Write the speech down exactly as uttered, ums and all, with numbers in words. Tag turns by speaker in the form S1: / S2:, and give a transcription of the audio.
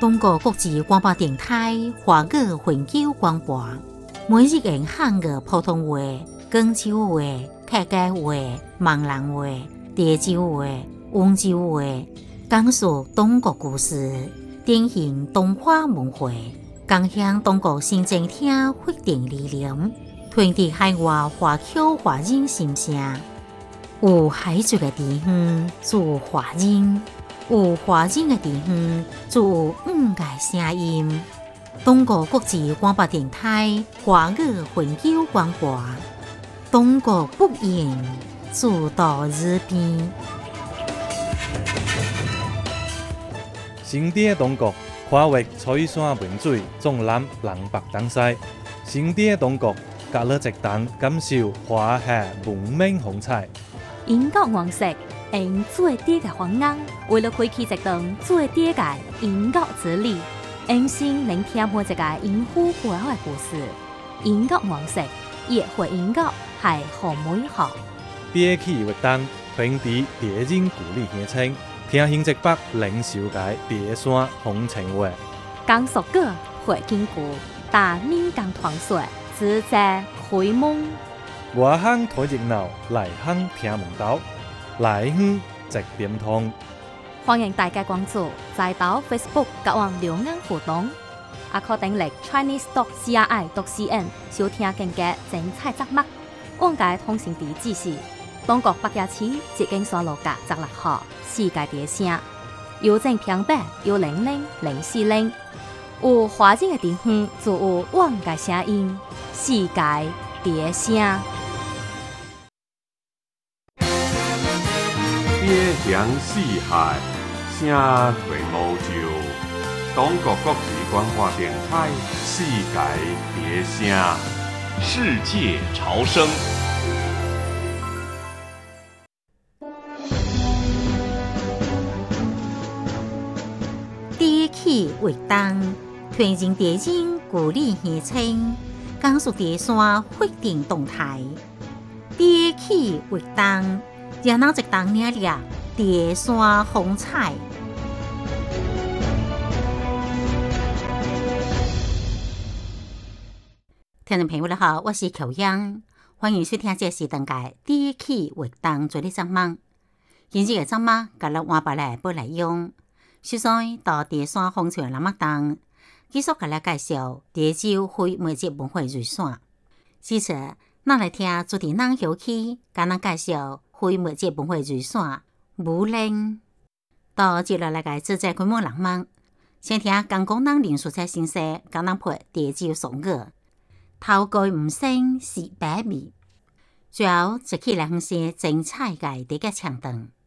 S1: 中国国际广播电台华语永久广播，每日用汉语普通话、广州话、客家话、闽南话、潮州话、温州话，讲述中国故事，典型东华文化，共享中国新政厅发展理念，传递海外华侨华人心声。有海族的地方，就有华人；有华人的地方，就有五个声音。中国国际广播电台华语永久广播，中国不言，自到日边。
S2: 新地的中国跨越彩山文水，纵览南北东西。新地的中国，隔了一档感受华夏文明风采。
S3: 英国王室用最低嘅方案，为了开启一档最低嘅英国之旅，用心聆听每一个英虎背后嘅故事。英国王室也会英国系好美好。
S2: 第一期活动传递地人故里乡亲，听新浙北领袖界地山风情话。
S3: 讲述个会经过大闽港传说，自在开蒙。
S2: 外乡睇热闹，内乡听门道，内乡直点通。
S3: 欢迎大家关注在岛 Facebook 甲网留言互动，也可订阅 Chinese dot C R I dot C N 收听更加精彩节目。网界通讯地址是中国北京市捷径山路甲十六号世界地声，邮政平板幺零零零四零。有华人的地方就有网界声音，世界地声。
S4: 边疆四海，声垂无就。中国国际广播电台世界地声，
S5: 世界潮声。
S1: 第一期活动，传进地人故里乡亲，讲述地山发展动态。第一期活动。热闹一档领略地山风采。听众朋友们好，我是裘央，欢迎收听这是当届第一期活动做的节目。今日的节目甲咱换白来播来用，首先到地山风采南麦档，继续甲咱介绍潮州非物质文化遗产。其次，咱来听主持人小气甲咱介绍。非物质文化遗产武陵，到接落来个自在开幕人们，先听刚讲人林淑才先生讲咱配潮州俗语，头盖唔升是百味，最后一起来分析精彩嘅第个唱段。